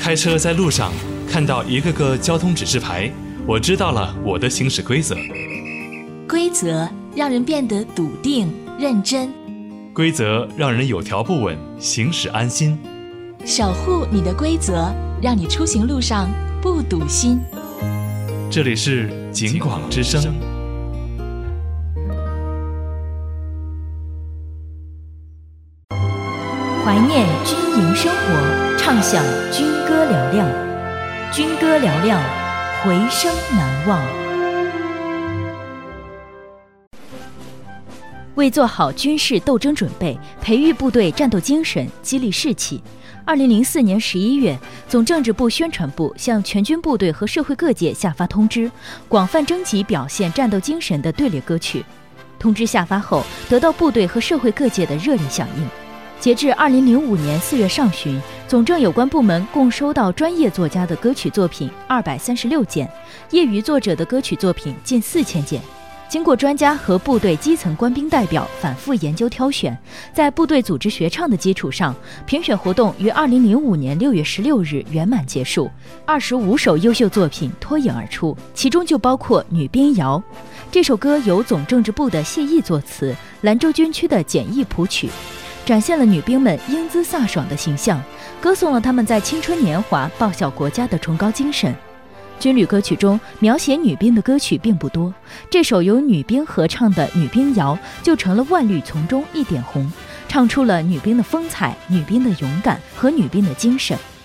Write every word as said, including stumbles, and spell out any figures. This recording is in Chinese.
开车在路上看到一个个交通指示牌，我知道了我的行驶规则。 规则让人变得笃定认真， 规则让人有条不紊，行驶安心。 守护你的规则，让你出行路上不堵心。 这里是警广之声。 怀念军营生活，畅想军歌嘹亮，军歌嘹亮，回声难忘。为做好军事斗争准备，培育部队战斗精神，激励士气，二零零四年十一月，总政治部宣传部向全军部队和社会各界下发通知，广泛征集表现战斗精神的队列歌曲。通知下发后，得到部队和社会各界的热烈响应。截至二零零五年四月上旬，总政有关部门共收到专业作家的歌曲作品二百三十六件，业余作者的歌曲作品近四千件。经过专家和部队基层官兵代表反复研究挑选，在部队组织学唱的基础上，评选活动于二零零五年六月十六日圆满结束。二十五首优秀作品脱颖而出，其中就包括《女兵谣》。这首歌由总政治部的谢毅作词，兰州军区的简易谱曲，展现了女兵们英姿飒爽的形象，歌颂了她们在青春年华报效国家的崇高精神。军旅歌曲中描写女兵的歌曲并不多，这首由女兵合唱的《女兵谣》就成了万绿丛中一点红，唱出了女兵的风采、女兵的勇敢和女兵的精神。